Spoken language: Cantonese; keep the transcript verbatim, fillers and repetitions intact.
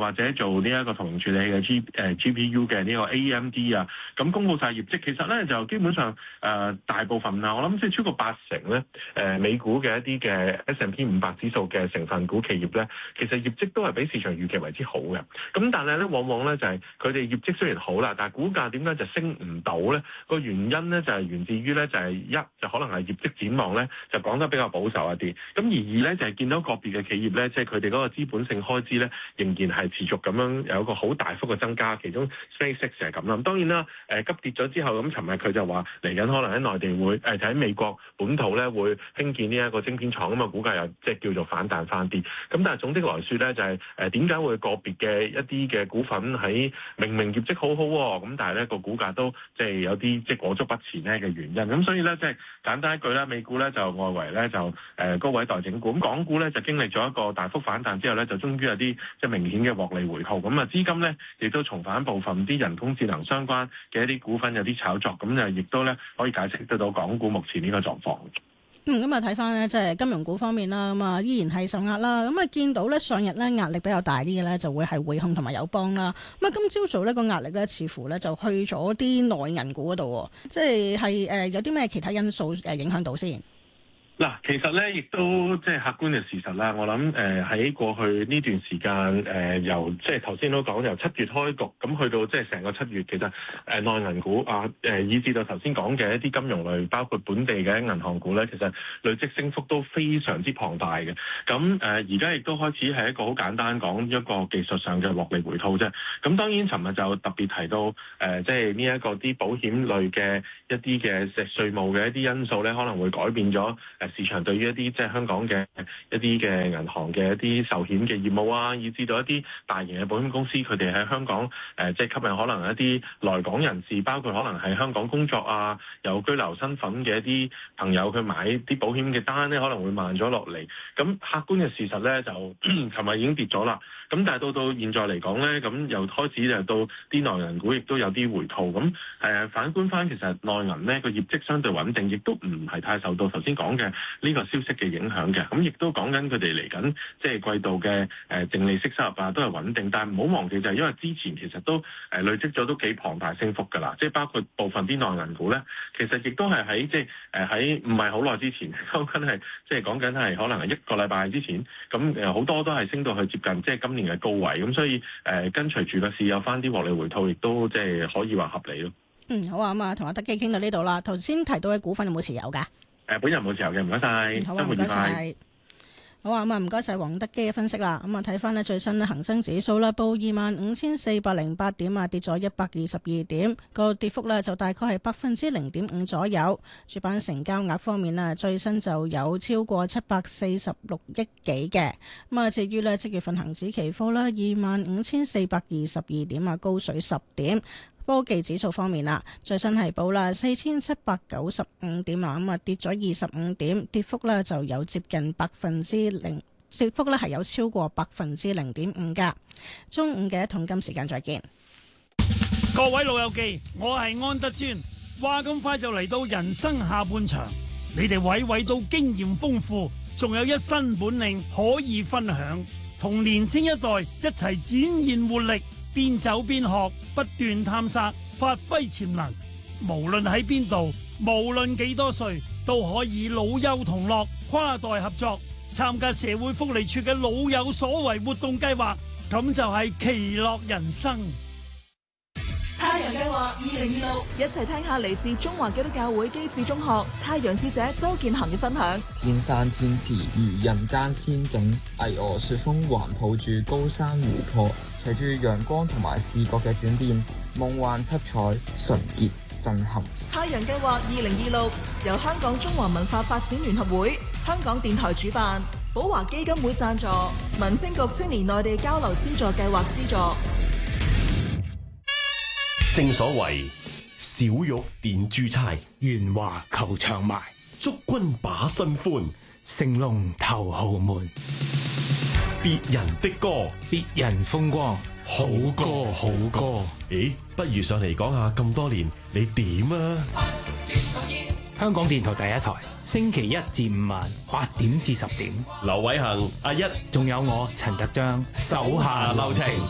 或者做呢一個圖形處理嘅 G 誒 G P U 嘅呢個 A M D 啊，咁公佈晒業績，其實咧就基本上誒、呃、大部分啊，我諗即係超過八成咧誒、呃、美股嘅一啲嘅 S and P 五百指數嘅成分股企業咧，其實業績都係比市場預期為之好嘅。咁但係咧，往往咧就係佢哋業績雖然好啦，但係股價點解就升唔到咧？個原因咧就係源自於咧就係一就可能係業績展望咧就講得比較保守一啲。咁而二咧就係見到個別嘅企業咧，即係佢哋嗰個資本性開支咧仍然係持續咁樣有一個好大幅嘅增加。其中 SpaceX 係咁啦。咁當然啦，誒急跌咗之後，咁尋日佢就話嚟緊可能喺內地會誒喺美國本土咧會興建呢一個晶片廠，咁啊股價又即係叫做反彈翻啲。咁但係總的來說咧，就係誒點解會個別嘅一啲嘅股份喺明明業績好好喎，咁但係咧個股價都即係有啲即係裹足不前咧嘅原因。咁所以咧即係簡單一句啦，美股咧就外圍咧就誒高位待整固，咁港股咧就經歷咗一個大幅反彈之後咧，就終於有啲即係明顯嘅獲利回吐。咁啊資金咧亦都重返部分啲人工智能相關嘅一啲股份有啲炒作，咁就亦都咧可以解釋得到港股目前呢個狀況。 嗯，咁啊睇翻咧，即係金融股方面啦，咁啊依然係受壓啦。咁啊見到咧上日咧壓力比較大啲嘅咧，就會係匯控同埋友邦啦。咁啊今朝早呢個壓力咧，似乎咧就去咗啲內銀股嗰度，即係係誒有啲咩其他因素誒影響到先？ 嗱，其實咧，亦都即係客觀嘅事實啦。我諗誒喺過去呢段時間誒、呃，由即係頭先都講，由七月開局咁去到即係成個七月，其實誒、呃、內銀股啊誒、呃，以至到頭先講嘅一啲金融類，包括本地嘅銀行股咧，其實累積升幅都非常之龐大嘅。咁誒而家亦都開始係一個好簡單講一個技術上嘅獲利回吐啫。咁當然，尋日就特別提到誒、呃，即係呢一個啲保險類嘅一啲嘅稅務嘅一啲因素咧，可能會改變咗誒市場對於一啲即係香港嘅一啲嘅銀行嘅一啲壽險嘅業務啊，以至到一啲大型嘅保險公司，佢哋喺香港誒、呃、即係吸引可能一啲來港人士，包括可能係香港工作啊、有居留身份嘅一啲朋友，佢買啲保險嘅單咧可能會慢咗落嚟。咁客觀嘅事實咧就琴日已經跌咗啦。咁但係到到現在嚟講咧，咁又開始就到啲內銀股亦都有啲回吐。咁誒、呃、反觀翻其實內銀咧個業績相對穩定，亦都唔係太受到頭先講嘅呢個消息嘅影響嘅，咁亦都講緊佢哋嚟緊即係季度嘅誒淨利息收入啊，都係穩定。但係唔好忘記就係因為之前其實都誒累積咗都幾龐大升幅㗎啦，即係包括部分啲內銀股咧，其實亦都係喺即係誒喺唔係好耐之前，講緊係即係講緊係可能係一個禮拜之前，咁誒好多都係升到去接近即係今年嘅高位，咁所以誒、呃、跟隨住個市有翻啲獲利回吐，亦都即係可以話合理咯。 嗯，好啊，咁啊同阿德基傾到呢度啦。頭先提到嘅股份有冇持有㗎？ 誒，本人冇持有嘅，唔該晒。 好啊，唔該晒。好啊，咁啊，唔該晒黃德基嘅分析啦。咁啊，睇翻呢最新嘅恒生指數啦，報二萬五千四百零八點啊，跌咗一百二十二點，個跌幅呢就大概係百分之零點五左右。主板成交額方面啊，最新就有超過七百四十六億幾嘅。咁啊，至於呢即月份恒指期貨啦，二萬五千四百二十二點啊，高水十點。科技指數方面啦，最新係報啦四千七百九十五點啊，咁啊跌咗二十五點，跌幅呢就有接近百分之零，跌幅呢係有超過百分之零點五噶。中午嘅一桶金時間再見。 各位老友記，我係安德尊，話咁快就嚟到人生下半場，你哋位位都經驗豐富，仲有一身本領可以分享，同年輕一代一齊展現活力。邊走邊學，不斷探索，發揮潛能。無論喺邊度，無論幾多歲，都可以老幼同樂，跨代合作，參加社會福利處嘅老有所為活動計劃，咁就係其樂人生。 太陽計劃二零二六，一齊聽下嚟自中華基督教會基智中學太陽使者周建恒嘅分享。 天山天池如人間仙境，巍峨雪峰環抱住高山湖泊。隨住陽光同埋視覺嘅轉變，夢幻七彩，純潔震撼。 太陽計劃二零二六由香港中華文化發展聯合會、香港電台主辦，寶華基金會贊助，民政局青年內地交流資助計劃資助。 正所謂小玉點珠釵， 圓華求長埋， 祝君把新歡， 成龍頭豪門。 別人的歌， 別人風光，好歌好歌。 咦，不如上嚟講下咁多年你點啊？ 香港電台第一台，星期一至五晚八點至十點。 劉偉恒、阿一， 仲有我陳德章， 手下留情。